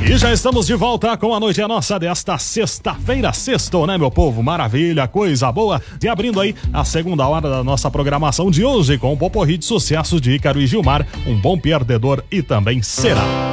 E já estamos de volta com a Noite é Nossa desta sexta-feira. Sextou, né, meu povo? Maravilha, coisa boa. E abrindo aí a segunda hora da nossa programação de hoje com o poporri de sucesso de Ícaro e Gilmar, Um Bom Perdedor e também Será.